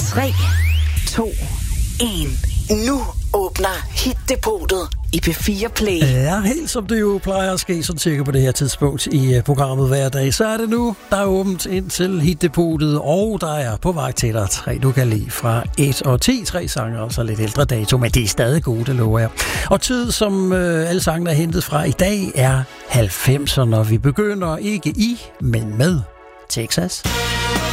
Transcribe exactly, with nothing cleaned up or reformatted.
tre, to, et. Nu åbner Hit-depotet i P fire Play. Ja, helt som det jo plejer at ske sådan cirka på det her tidspunkt i programmet hver dag, så er det nu, der er åbent ind til Hit-depotet, og der er på vej til dig tre, du kan lide fra et og ti, tre sange, altså lidt ældre dato, men det er stadig gode, det lover jeg. Og tid, som øh, alle sangene er hentet fra i dag, er halvfemserne, og vi begynder ikke i, men med Texas.